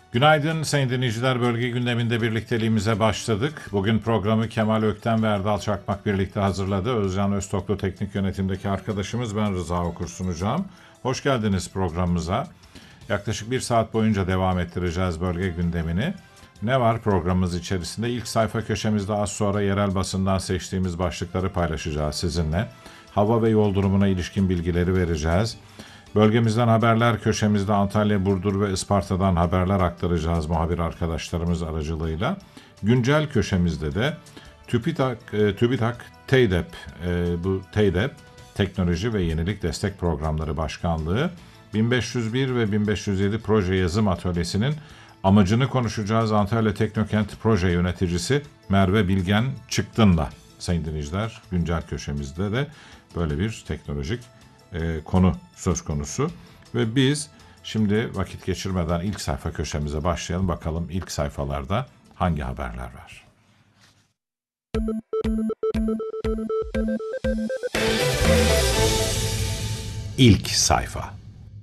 Günaydın sayın dinleyiciler. Bölge gündeminde birlikteliğimize başladık. Bugün programı Kemal Ökten ve Erdal Çakmak birlikte hazırladı. Özcan Öztoklu teknik yönetimdeki arkadaşımız, ben Rıza Okur sunacağım. Hoş geldiniz programımıza. Yaklaşık bir saat boyunca devam ettireceğiz bölge gündemini. Ne var programımız içerisinde? İlk sayfa köşemizde az sonra yerel basından seçtiğimiz başlıkları paylaşacağız sizinle. Hava ve yol durumuna ilişkin bilgileri vereceğiz. Bölgemizden haberler köşemizde Antalya, Burdur ve Isparta'dan haberler aktaracağız muhabir arkadaşlarımız aracılığıyla. Güncel köşemizde de TÜBİTAK TEYDEP, bu TEYDEP Teknoloji ve Yenilik Destek Programları Başkanlığı 1501 ve 1507 proje yazım atölyesinin amacını konuşacağız. Antalya Teknokent Proje Yöneticisi Merve Bilgen Çıktın'la. Sayın dinleyiciler, güncel köşemizde de böyle bir teknolojik konu söz konusu. Ve biz şimdi vakit geçirmeden ilk sayfa köşemize başlayalım. Bakalım ilk sayfalarda hangi haberler var? İlk sayfa.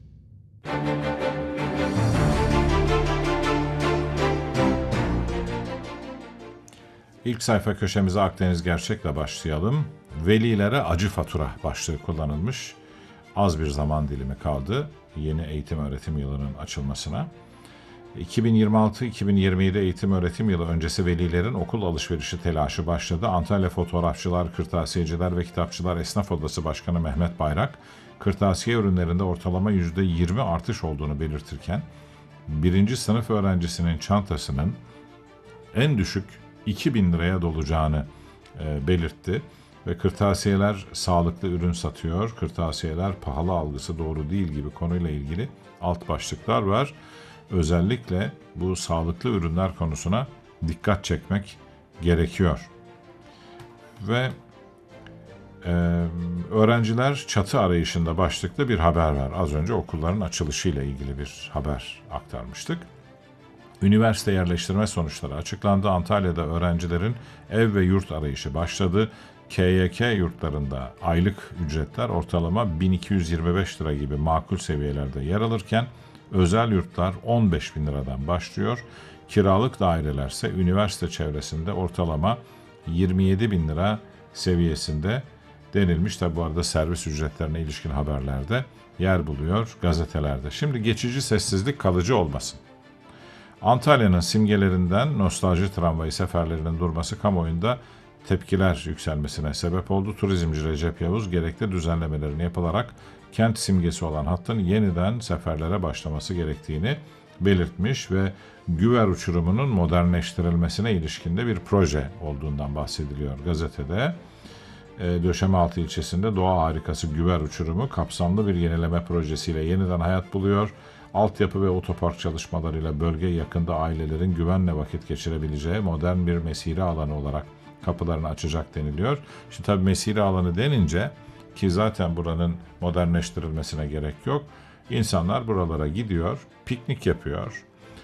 İlk sayfa köşemize Akdeniz Gerçek'le başlayalım. Velilere acı fatura başlığı kullanılmış. Az bir zaman dilimi kaldı yeni eğitim öğretim yılının açılmasına. 2026-2027 eğitim öğretim yılı öncesi velilerin okul alışverişi telaşı başladı. Antalya Fotoğrafçılar, Kırtasiyeciler ve Kitapçılar Esnaf Odası Başkanı Mehmet Bayrak, kırtasiye ürünlerinde ortalama %20 artış olduğunu belirtirken, birinci sınıf öğrencisinin çantasının en düşük 2.000 liraya dolacağını belirtti. Ve kırtasiyeler sağlıklı ürün satıyor, kırtasiyeler pahalı algısı doğru değil gibi konuyla ilgili alt başlıklar var. Özellikle bu sağlıklı ürünler konusuna dikkat çekmek gerekiyor. Ve öğrenciler çatı arayışında başlıklı bir haber var. Az önce okulların açılışıyla ilgili bir haber aktarmıştık. Üniversite yerleştirme sonuçları açıklandı. Antalya'da öğrencilerin ev ve yurt arayışı başladı. KYK yurtlarında aylık ücretler ortalama 1225 lira gibi makul seviyelerde yer alırken özel yurtlar 15.000 liradan başlıyor. Kiralık dairelerse üniversite çevresinde ortalama 27.000 lira seviyesinde denilmiş. Tabi bu arada servis ücretlerine ilişkin haberlerde yer buluyor gazetelerde. Şimdi geçici sessizlik kalıcı olmasın. Antalya'nın simgelerinden nostalji tramvayı seferlerinin durması kamuoyunda tepkiler yükselmesine sebep oldu. Turizmci Recep Yavuz gerekli düzenlemelerin yapılarak kent simgesi olan hattın yeniden seferlere başlaması gerektiğini belirtmiş ve Güver uçurumunun modernleştirilmesine ilişkin de bir proje olduğundan bahsediliyor gazetede. Döşemealtı ilçesinde doğa harikası Güver uçurumu kapsamlı bir yenileme projesiyle yeniden hayat buluyor. Altyapı ve otopark çalışmalarıyla bölge yakında ailelerin güvenle vakit geçirebileceği modern bir mesire alanı olarak kapılarını açacak deniliyor. Şimdi tabii mesire alanı denince, ki zaten buranın modernleştirilmesine gerek yok, İnsanlar buralara gidiyor, piknik yapıyor,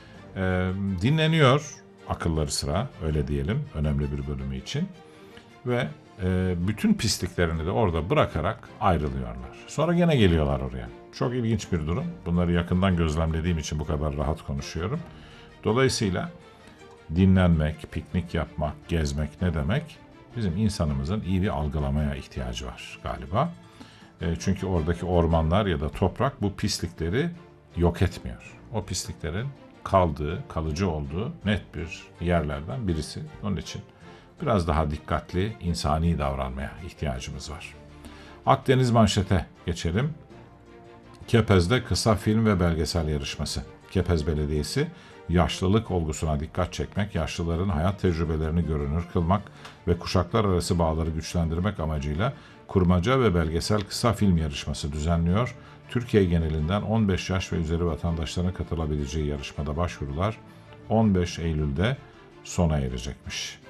dinleniyor akılları sıra, öyle diyelim, önemli bir bölümü için ve bütün pisliklerini de orada bırakarak ayrılıyorlar. Sonra gene geliyorlar oraya. Çok ilginç bir durum. Bunları yakından gözlemlediğim için bu kadar rahat konuşuyorum. Dolayısıyla dinlenmek, piknik yapmak, gezmek ne demek? Bizim insanımızın iyi bir algılamaya ihtiyacı var galiba. Çünkü oradaki ormanlar ya da toprak bu pislikleri yok etmiyor. O pisliklerin kaldığı, kalıcı olduğu net bir yerlerden birisi. Onun için biraz daha dikkatli, insani davranmaya ihtiyacımız var. Akdeniz manşete geçelim. Kepez'de kısa film ve belgesel yarışması. Kepez Belediyesi, yaşlılık olgusuna dikkat çekmek, yaşlıların hayat tecrübelerini görünür kılmak ve kuşaklar arası bağları güçlendirmek amacıyla kurmaca ve belgesel kısa film yarışması düzenliyor. Türkiye genelinden 15 yaş ve üzeri vatandaşların katılabileceği yarışmada başvurular 15 Eylül'de sona erecekmiş.